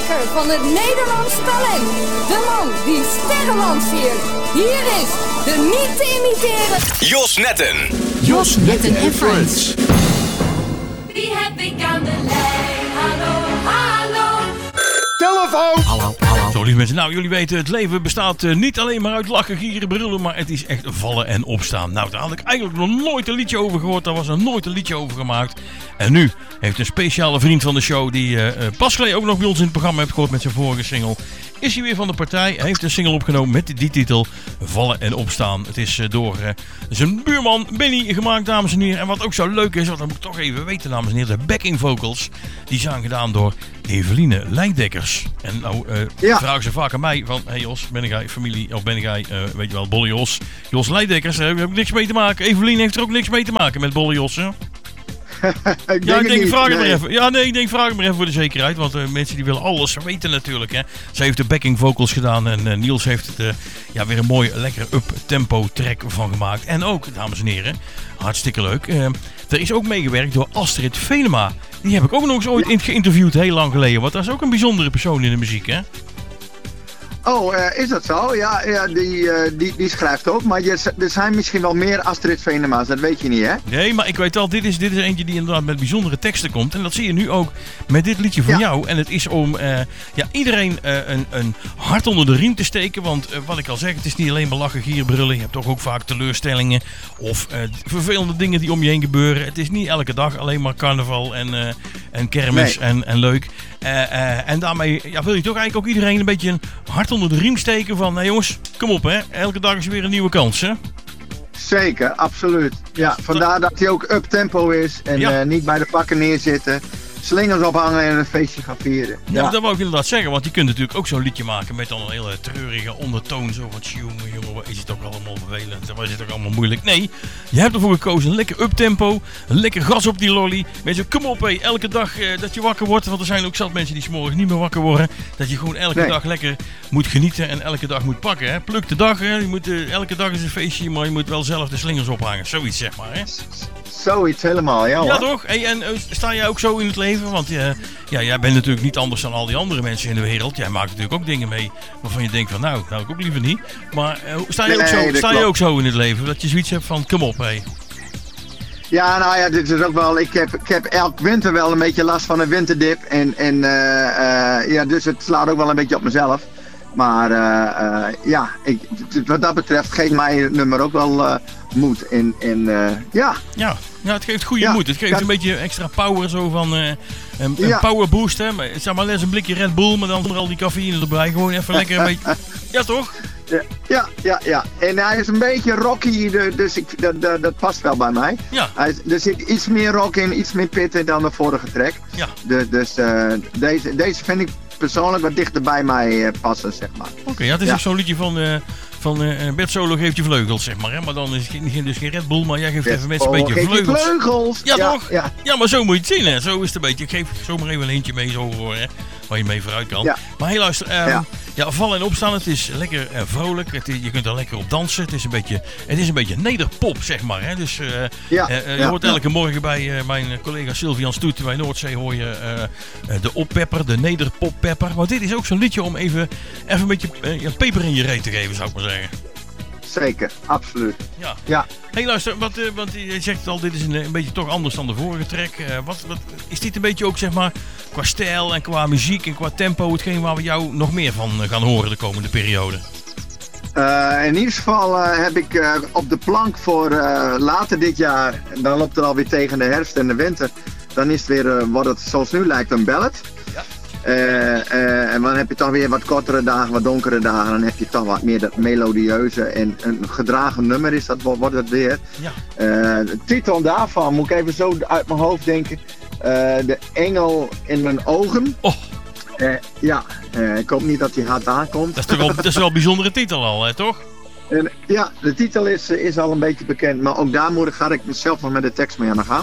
lijsttrekker van het Nederlands talent. De man die sterren lanceert. Hier is de niet te imiteren Jos Netten. Jos Netten en Friends. Wie heb ik aan de lijn? Hallo, hallo. Telefoon! Hallo. Zo, lieve mensen. Nou, jullie weten, het leven bestaat niet alleen maar uit lachen, gieren, brullen, maar het is echt vallen en opstaan. Nou, daar had ik eigenlijk nog nooit een liedje over gehoord. Daar was er nooit een liedje over gemaakt. En nu heeft een speciale vriend van de show, die pas geleden ook nog bij ons in het programma hebt gehoord met zijn vorige single, is hij weer van de partij. Hij heeft een single opgenomen met die titel Vallen en Opstaan. Het is door zijn buurman Benny gemaakt, dames en heren. En wat ook zo leuk is, wat moet ik toch even weten, dames en heren, de backing vocals, die zijn gedaan door Eveline Leidekkers. En nou vragen ze vaak aan mij van, hey Jos, ben jij familie, of ben jij, weet je wel, Bolle Jos? Jos Leidekkers, daar heb ik niks mee te maken. Eveline heeft er ook niks mee te maken met Bolle Jos, hè? Ik denk, vraag het maar even. Ja, nee, ik denk, vraag het maar even voor de zekerheid. Want mensen die willen alles weten natuurlijk. Hè. Zij heeft de backing vocals gedaan. En Niels heeft het weer een mooi, lekker up-tempo track van gemaakt. En ook, dames en heren, hartstikke leuk. Er is ook meegewerkt door Astrid Venema. Die heb ik ook nog eens ooit geïnterviewd, heel lang geleden. Want dat is ook een bijzondere persoon in de muziek, hè? Oh, is dat zo? Ja, die schrijft ook. Maar er zijn misschien wel meer Astrid Venema's, dat weet je niet, hè? Nee, maar ik weet al, dit is eentje die inderdaad met bijzondere teksten komt. En dat zie je nu ook met dit liedje van jou. En het is om iedereen een hart onder de riem te steken. Want wat ik al zeg, het is niet alleen maar lachen, gieren, brullen. Je hebt toch ook vaak teleurstellingen of vervelende dingen die om je heen gebeuren. Het is niet elke dag alleen maar carnaval en kermis en leuk. En daarmee wil je toch eigenlijk ook iedereen een beetje een hart onder de riem steken van, hey jongens, kom op hè, elke dag is weer een nieuwe kans hè. Zeker, absoluut. Ja, vandaar dat hij ook up-tempo is en niet bij de pakken neerzitten. Slingers ophangen en een feestje gaan vieren. Ja, dat wou ik inderdaad zeggen, want je kunt natuurlijk ook zo'n liedje maken met dan een hele treurige ondertoon. Zo van, jongen, wat is het ook allemaal vervelend, wat is het ook allemaal moeilijk. Nee, je hebt ervoor gekozen, een lekker uptempo, een lekker gas op die lolly. Mensen, kom op hé, elke dag dat je wakker wordt, want er zijn ook zat mensen die 's morgens niet meer wakker worden. Dat je gewoon elke dag lekker moet genieten en elke dag moet pakken. Hè. Pluk de dag, hè. Je moet, elke dag is een feestje, maar je moet wel zelf de slingers ophangen. Zoiets zeg maar hè. Zoiets helemaal, ja hoor. Ja toch? Hey, en sta jij ook zo in het leven? Want jij bent natuurlijk niet anders dan al die andere mensen in de wereld. Jij maakt natuurlijk ook dingen mee waarvan je denkt van nou ik ook liever niet. Maar sta je ook zo in het leven? Dat je zoiets hebt van kom op hé. Ja, nou ja, dit is ook wel. Ik heb elk winter wel een beetje last van een winterdip. Dus het slaat ook wel een beetje op mezelf. Maar wat dat betreft geeft mij het nummer ook wel moed. Ja, het geeft goede moed. Het geeft een beetje extra power, zo van een power boost. Hè? Zeg maar, les een blikje Red Bull, maar dan al die cafeïne erbij. Gewoon even lekker een beetje. Ja, toch? Ja. En hij is een beetje rocky, dus dat past wel bij mij. Ja. Er zit iets meer rock in, iets meer pit in dan de vorige track. Ja. Dus deze vind ik persoonlijk wat dichter bij mij passen, zeg maar. Oké, het is echt zo'n liedje van Bert Solo geeft je vleugels, zeg maar. Hè? Maar dan is het dus geen Red Bull, maar jij geeft even mensen een beetje vleugels. Ja, toch? Ja, maar zo moet je het zien, hè. Zo is het een beetje. Ik geef zomaar even een eentje mee, zo voor, hè, waar je mee vooruit kan. Ja. Maar hey, luister, vallen en opstaan, het is lekker vrolijk. Je kunt er lekker op dansen. Het is een beetje nederpop, zeg maar. Hè? Dus je hoort elke morgen bij mijn collega Sylvian Stoet bij Noordzee hoor je de oppepper, de nederpoppepper. Maar dit is ook zo'n liedje om even een beetje peper in je reet te geven, zou ik maar zeggen. Zeker, absoluut. Ja. Hey, luister, want je zegt het al, dit is een beetje toch anders dan de vorige track. Wat is dit een beetje ook, zeg maar, qua stijl en qua muziek en qua tempo hetgeen waar we jou nog meer van gaan horen de komende periode? In ieder geval heb ik op de plank voor later dit jaar, dan loopt het alweer tegen de herfst en de winter, dan is het weer, wat het zoals nu lijkt, een ballad. Ja. En dan heb je toch weer wat kortere dagen, wat donkere dagen. Dan heb je toch wat meer dat melodieuze en een gedragen nummer is dat, wordt het weer. Ja. De titel daarvan moet ik even zo uit mijn hoofd denken. De engel in mijn ogen. Oh. Ik hoop niet dat die hard aankomt. Dat is wel een bijzondere titel al, hè, toch? De titel is al een beetje bekend. Maar ook daar ga ik mezelf nog met de tekst mee aan de gang.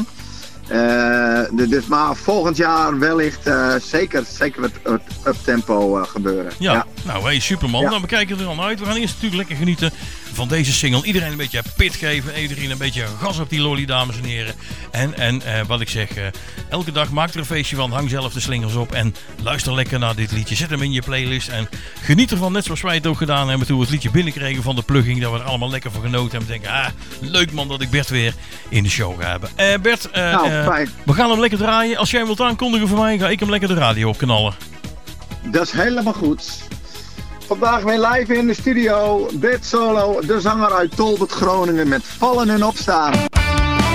Maar volgend jaar wellicht zeker het uptempo gebeuren. Ja, nou hey, superman. Ja. Nou, we kijken er al uit. We gaan eerst natuurlijk lekker genieten van deze single iedereen een beetje pit geven. Iedereen een beetje gas op die lolly, dames en heren. En wat ik zeg, elke dag maak er een feestje van. Hang zelf de slingers op en luister lekker naar dit liedje. Zet hem in je playlist en geniet ervan, net zoals wij het ook gedaan hebben toen we het liedje binnenkregen van de plugging. Dat we er allemaal lekker van genoten hebben. Denken, leuk man dat ik Bert weer in de show ga hebben. Bert, we gaan hem lekker draaien. Als jij hem wilt aankondigen voor mij, ga ik hem lekker de radio opknallen. Dat is helemaal goed. Vandaag weer live in de studio. Bert Solo, de zanger uit Tolbert, Groningen met Vallen en Opstaan.